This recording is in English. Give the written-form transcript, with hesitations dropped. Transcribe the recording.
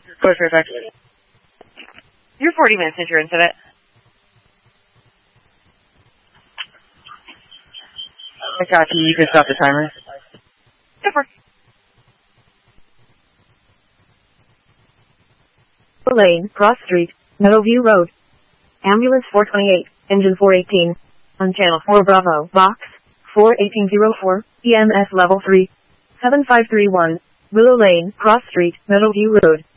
Code Fairfax. You're 40 minutes into it. I got you. You can stop the timer. Super. Lane, Cross Street, Meadowview Road. Ambulance 428, Engine 418. On Channel 4 Bravo, Box 41804, EMS Level 3. 7531, Willow Lane, Cross Street, Meadowview Road.